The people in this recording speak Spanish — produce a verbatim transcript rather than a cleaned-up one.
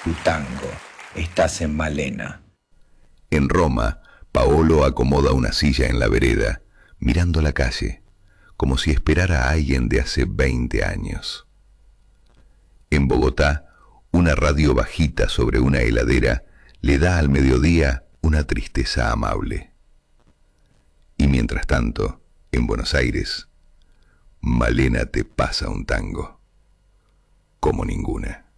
tu tango. Estás en Malena. En Roma, Paolo acomoda una silla en la vereda, mirando la calle, como si esperara a alguien de hace veinte años. En Bogotá, una radio bajita sobre una heladera le da al mediodía una tristeza amable. Y mientras tanto, en Buenos Aires, Malena te pasa un tango como ninguna.